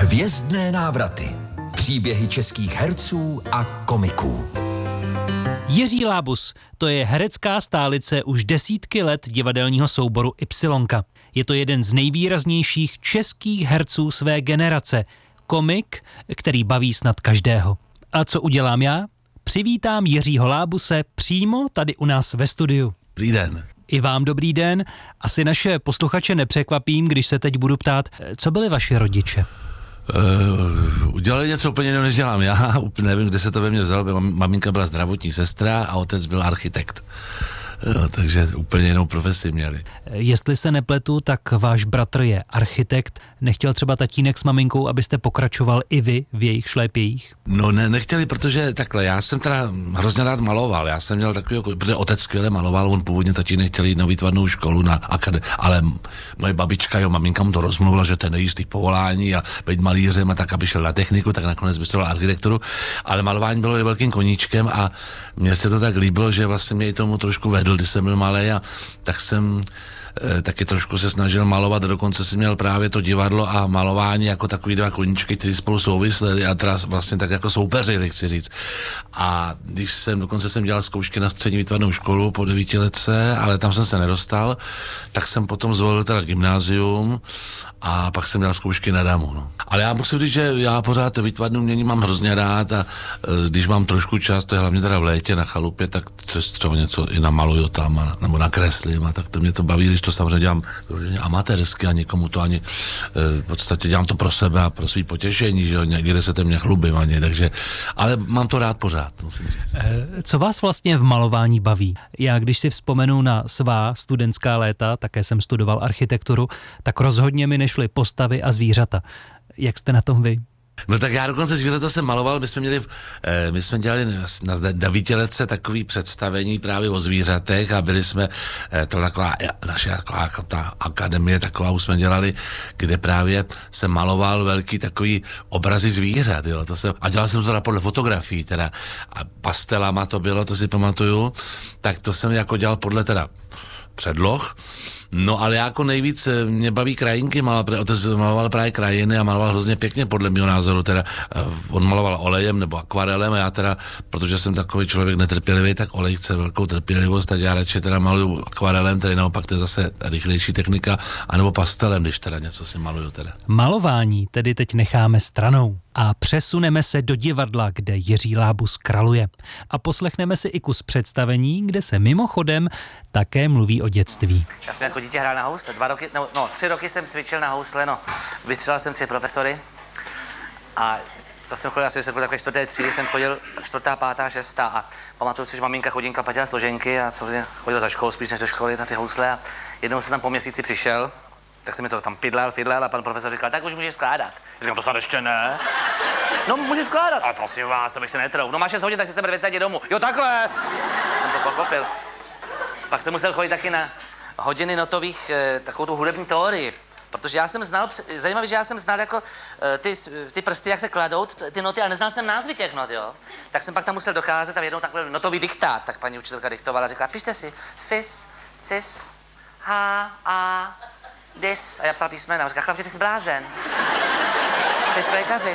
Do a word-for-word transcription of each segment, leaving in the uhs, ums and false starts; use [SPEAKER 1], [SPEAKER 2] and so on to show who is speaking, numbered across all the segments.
[SPEAKER 1] Hvězdné návraty. Příběhy českých herců a komiků.
[SPEAKER 2] Jiří Lábus, to je herecká stálice už desítky let divadelního souboru Ypsilonka. Je to jeden z nejvýraznějších českých herců své generace. Komik, který baví snad každého. A co udělám já? Přivítám Jiřího Lábuse přímo tady u nás ve studiu.
[SPEAKER 3] Dobrý den.
[SPEAKER 2] I vám dobrý den. Asi naše posluchače nepřekvapím, když se teď budu ptát, co byli vaši rodiče?
[SPEAKER 3] Uh, udělali něco úplně jiného, než dělám já. Úplně nevím, kde se to ve mně vzalo. Maminka byla zdravotní sestra a otec byl architekt. No, takže úplně jinou profesi měli.
[SPEAKER 2] Jestli se nepletu, tak váš bratr je architekt. Nechtěl třeba tatínek s maminkou, abyste pokračoval i vy v jejich šlépějích?
[SPEAKER 3] No ne, nechtěli, protože takhle, já jsem teda hrozně rád maloval. Já jsem měl takový, protože otec skvěle maloval, on původně tatínek chtěl jít na výtvarnou školu, na akade, ale moje babička, jo, maminka mu to rozmluvila, že to je nejistý povolání a být malířem a tak, aby šel na techniku, tak nakonec vystudoval architekturu, ale malování bylo i velkým koníčkem a mně se to tak líbilo, že vlastně mě i tomu trošku vedl, když jsem byl malý, a tak jsem e, taky trošku se snažil malovat a dokonce jsem měl právě to divadlo a malování jako takový dva koníčky, které spolu souvisely a teda vlastně tak jako soupeřili, chci říct. A když jsem, dokonce jsem dělal zkoušky na střední výtvarnou školu po devítiletce, ale tam jsem se nedostal, tak jsem potom zvolil teda gymnázium a pak jsem dělal zkoušky na damu. No. Ale já musím říct, že já pořád výtvarnou umění mám hrozně rád a e, když mám trošku čas, to je hlavně teda v létě na chalupě, tak třeba něco i namaluju tam a, nebo nakreslím a tak to mě to baví, když to samozřejmě dělám amatérsky a nikomu to ani e, v podstatě dělám to pro sebe a pro svý potěšení, že jo, někde se mě chlubím ani, takže, ale mám to rád pořád, musím říct.
[SPEAKER 2] Co vás vlastně v malování baví? Já když si vzpomenu na svá studentská léta, také jsem studoval architekturu, tak rozhodně mi nešly postavy a zvířata. Jak jste na tom vy?
[SPEAKER 3] No tak já dokonce zvířata jsem maloval, my jsme měli, eh, my jsme dělali na devítiletce takový představení právě o zvířatech a byli jsme, eh, to taková naše taková ta akademie taková už jsme dělali, kde právě jsem maloval velký takový obrazy zvířat, jo, to jsem, a dělal jsem to teda podle fotografií, teda a pastelama to bylo, to si pamatuju, tak to jsem jako dělal podle teda předloh. No ale jako nejvíc mě baví krajinky, maloval, otec maloval právě krajiny a maloval hrozně pěkně podle mého názoru, teda on maloval olejem nebo akvarelem a já teda, protože jsem takový člověk netrpělivý, tak olej chce velkou trpělivost, tak já radši teda maluju akvarelem, tedy naopak to je zase rychlejší technika, anebo pastelem, když teda něco si maluju teda.
[SPEAKER 2] Malování tedy teď necháme stranou a přesuneme se do divadla, kde Jiří Lábus kraluje. A poslechneme si i kus představení, kde se mimochodem také mluví o dětství.
[SPEAKER 4] Já jsem jako dítě hrál na housle, dva roky, no, no tři roky jsem cvičil na housle, no, vystřelal jsem tři profesory a to jsem chodil asi, jsem byl takové čtvrté třídy, jsem chodil čtvrtá, pátá, šestá a pamatuju si, že maminka chodinka platila složenky a samozřejmě chodil za školu spíš než do školy na ty housle a jednou jsem tam po měsíci přišel, tak jsem mi to tam pidlal, fidlal a pan profesor říkal, tak už můžeš skládat. Říkám, to snad ještě ne. No, můžeš skládat. A prosím vás, to bych se netrouf. No máš šest hodin, tak si se vracet domů. Jo, takhle. Jsem to pochopil. Pak jsem musel chodit taky na hodiny notových, takovou tu hudební teorii. Protože já jsem znal, zajímavé, že já jsem znal jako ty, ty prsty, jak se kladou, ty noty, ale neznal jsem názvy těch not, jo. Tak jsem pak tam musel dokázat a jednou takový notový diktát, tak paní učitelka diktovala a říkala, pište si, fis, cis, ha, a, dis. A já psal písmena, a říkala, chlapče, ty jsi blázen. Ty jsi lékaři.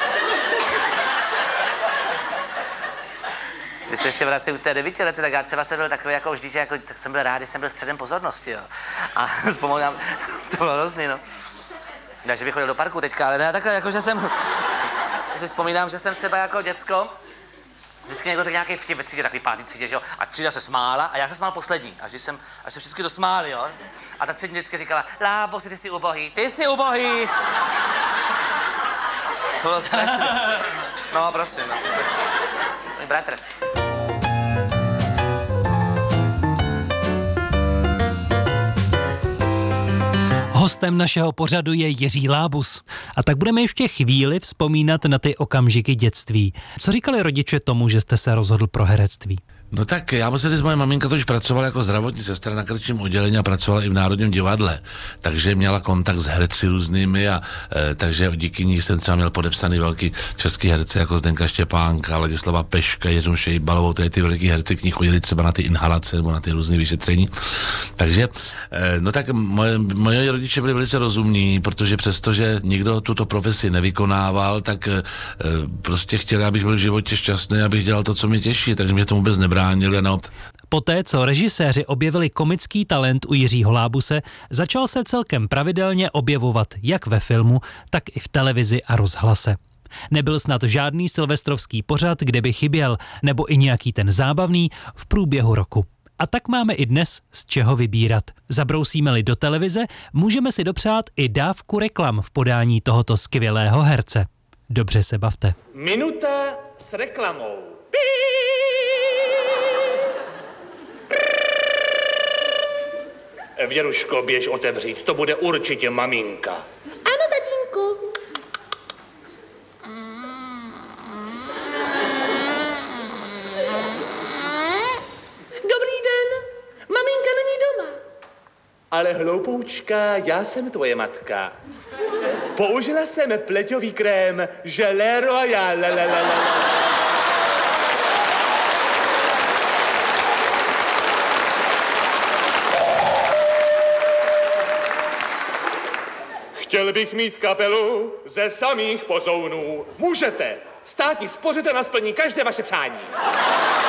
[SPEAKER 4] Když se ještě vracím k té devítiletce, tak já třeba jsem byl takový jako vždy, jako, tak jsem byl rád, když jsem byl středem pozornosti, jo. A vzpomínám, to bylo hrozný, no. Takže bych chodil do parku teďka, ale ne, takhle, jako, že jsem, si vzpomínám, že jsem třeba jako děcko, vždycky někdo řekl nějaký vtip ve třídě, takový pátý třídě, že jo, a třída se smála a já se smál poslední, až když jsem, až se vždycky dosmáli, jo. A ta třídní vždycky říkala, Lábosi, ty jsi ubohý, ty jsi ubohý. To bylo strašné. No, prosím, no. Můj bratr.
[SPEAKER 2] Hostem našeho pořadu je Jiří Lábus. A tak budeme ještě chvíli vzpomínat na ty okamžiky dětství. Co říkali rodiče tomu, že jste se rozhodl pro herectví?
[SPEAKER 3] No tak já musím říct, moje maminka to už pracovala jako zdravotní sestra na krčním oddělení a pracovala i v Národním divadle, takže měla kontakt s herci různými a e, takže díky ní jsem třeba měl podepsaný velký český herci jako Zdenka Štěpánka, Ladislava Peška, Jiřinu Šejbalovou, tady ty velký herci k ní chodili třeba na ty inhalace nebo na ty různé vyšetření. Takže, e, no tak moje, moje rodiče byli velice rozumní, protože přestože nikdo tuto profesi nevykonával, tak e, prostě chtěli, abych byl v životě šťastný, abych dělal to, co mě těší, takže mě tomu vůbec nebránili.
[SPEAKER 2] Poté, co režiséři objevili komický talent u Jiřího Lábuse, začal se celkem pravidelně objevovat jak ve filmu, tak i v televizi a rozhlase. Nebyl snad žádný silvestrovský pořad, kde by chyběl, nebo i nějaký ten zábavný v průběhu roku. A tak máme i dnes z čeho vybírat. Zabrousíme-li do televize, můžeme si dopřát i dávku reklam v podání tohoto skvělého herce. Dobře se bavte.
[SPEAKER 5] Minuta s reklamou. Věruško, běž otevřít, to bude určitě maminka.
[SPEAKER 6] Ano, tatínku. Dobrý den, maminka není doma.
[SPEAKER 5] Ale hloupoučka, já jsem tvoje matka. Použila jsem pleťový krém Gelé Royal. La, la, la, la. Chtěl bych mít kapelu ze samých pozounů. Můžete. Státní spořitel na splní každé vaše přání.